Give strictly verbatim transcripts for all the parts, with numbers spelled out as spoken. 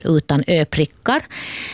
utan ö-prickar.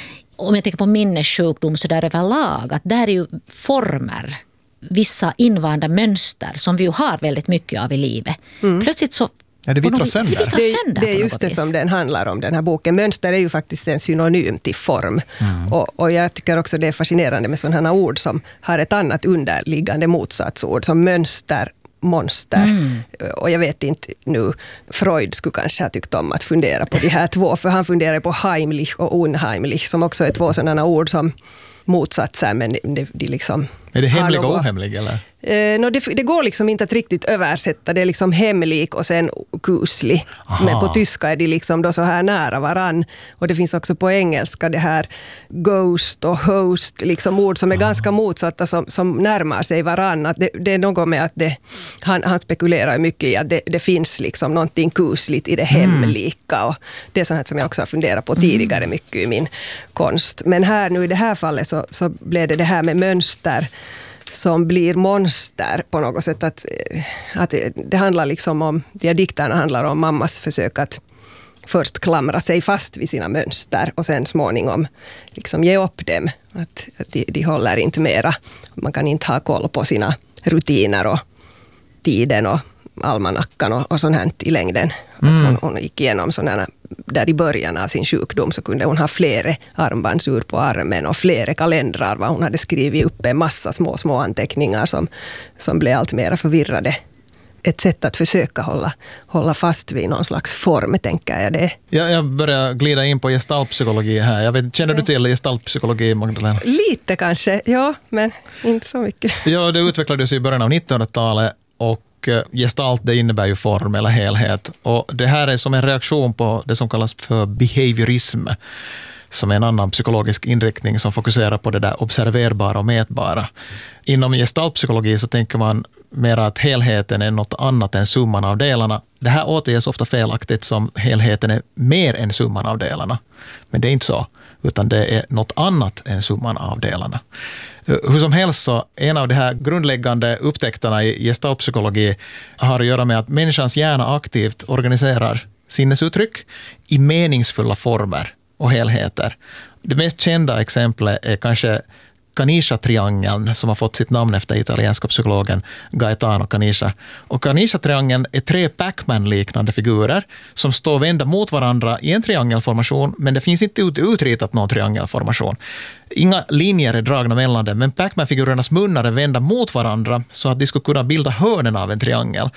Om jag tänker på minnessjukdom så där överlag, att där är ju former, vissa invanda mönster som vi ju har väldigt mycket av i livet. Mm. Plötsligt så ja, det vittrar sönder. Det, vittrar sönder det, det är just det som den handlar om, den här boken. Mönster är ju faktiskt en synonym till form. Mm. Och, och jag tycker också det är fascinerande med sådana ord som har ett annat underliggande motsatsord, som mönster, monster. Mm. Och jag vet inte nu, Freud skulle kanske ha tyckt om att fundera på de här två, för han funderar på heimlich och unheimlich, som också är två sådana ord som motsatser, men det, det liksom... Är det hemlig och ohemlig eller? Eh, no, det, det går liksom inte att riktigt översätta. Det är liksom hemlig och sen kuslig. Aha. Men på tyska är de liksom då så här nära varann. Och det finns också på engelska det här ghost och host, liksom ord som är Aha. ganska motsatta, som, som närmar sig varann. Att det, det är något med att det, han, han spekulerar mycket i att det, det finns liksom någonting kusligt i det hemlika. Och det är sånt som jag också har funderat på tidigare mm. mycket i min konst. Men här nu i det här fallet så, så blev det det här med mönster som blir monster på något sätt. Att, att det handlar liksom om, de här dikterna handlar om mammas försök att först klamra sig fast vid sina mönster och sen småningom liksom ge upp dem. Att, att de, de håller inte mera. Man kan inte ha koll på sina rutiner och tiden och almanackan och, och sånt här i längden. Mm. Att hon, hon gick igenom sådana, där i början av sin sjukdom så kunde hon ha flera armbandsur på armen och flera kalendrar vad hon hade skrivit upp, en massa små, små anteckningar som, som blev allt mer förvirrade. Ett sätt att försöka hålla, hålla fast vid någon slags form, tänker jag det. Ja, jag börjar glida in på gestaltpsykologi här. Jag vet, känner du till gestaltpsykologi, Magdalena? Lite kanske, ja, men inte så mycket. Ja, det utvecklades i början av nittonhundratalet och gestalt, det innebär ju form eller helhet. Och det här är som en reaktion på det som kallas för behaviorism, som är en annan psykologisk inriktning som fokuserar på det där observerbara och mätbara. Inom gestaltpsykologi så tänker man mer att helheten är något annat än summan av delarna. Det här återges ofta felaktigt som helheten är mer än summan av delarna. Men det är inte så, utan det är något annat än summan av delarna. Hur som helst så, en av de här grundläggande upptäckterna i gestaltpsykologi har att göra med att människans hjärna aktivt organiserar sinnesuttryck i meningsfulla former och helheter. Det mest kända exemplet är kanske Canisa-triangeln som har fått sitt namn efter italienska psykologen Gaetano Canisa. Och Canisa-triangeln är tre Pac-Man-liknande figurer som står vända mot varandra i en triangelformation, men det finns inte ut- utritat någon triangelformation. Inga linjer är dragna mellan dem, men Pac-Man-figurernas munnar är vända mot varandra så att de skulle kunna bilda hörnen av en triangel.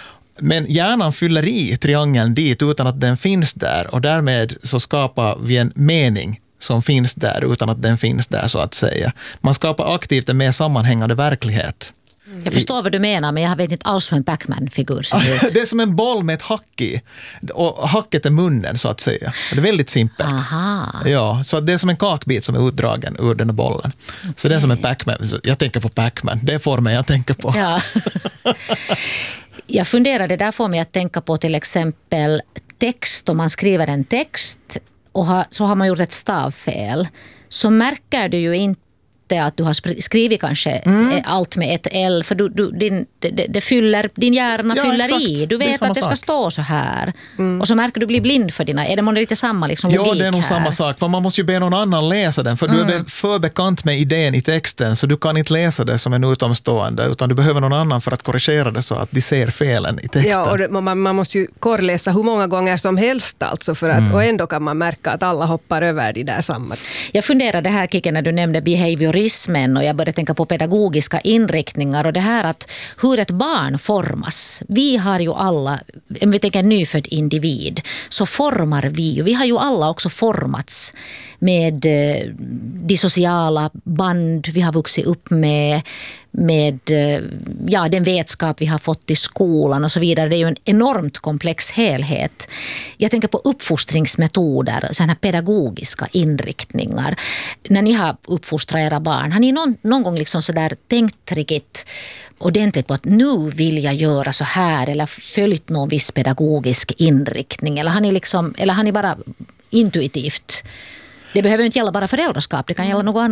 Men hjärnan fyller i triangeln dit utan att den finns där, och därmed så skapar vi en mening som finns där utan att den finns där, så att säga. Man skapar aktivt en mer sammanhängande verklighet. Jag förstår vad du menar, men jag vet inte alls hur en Pac-Man-figur ser ut. Det är som en boll med ett hack i. Och hacket är munnen, så att säga. Det är väldigt simpelt. Aha. Ja, så det är som en kakbit som är utdragen ur den bollen. Okay. Så det är som en Pac-Man. Jag tänker på Pac-Man. Det är formen jag tänker på. Ja. Jag funderade, där får mig att tänka på till exempel text. Om man skriver en text och har, så har man gjort ett stavfel, så märker du ju inte att du har skrivit kanske mm. allt med ett L, för du, du, din, det, det fyller, din hjärna ja, fyller exakt. i. Du vet det att det ska sak. stå så här. Mm. Och så märker du blir blind för dina. Är det många lite samma liksom, logik här? Ja, det är nog samma sak. För man måste ju be någon annan läsa den. För mm. du är för bekant med idén i texten, så du kan inte läsa det som en utomstående, utan du behöver någon annan för att korrigera det så att de ser felen i texten. Ja, och det, man, man måste ju korrläsa hur många gånger som helst alltså, för att, mm. och ändå kan man märka att alla hoppar över det där samma. Jag funderade här, Kike, när du nämnde behaviorismen, och jag började tänka på pedagogiska inriktningar och det här att hur ett barn formas. Vi har ju alla, om vi tänker en nyfödd individ, så formar vi ju. Vi har ju alla också formats med de sociala band vi har vuxit upp med, med ja, den vetskap vi har fått i skolan och så vidare. Det är ju en enormt komplex helhet. Jag tänker på uppfostringsmetoder, sådana här pedagogiska inriktningar. När ni har uppfostrat era barn, har ni någon, någon gång liksom så där tänkt riktigt ordentligt på att nu vill jag göra så här, eller följt någon viss pedagogisk inriktning, eller har ni liksom, eller har ni bara intuitivt? Det behöver inte gälla bara föräldraskap, det kan gälla något annat.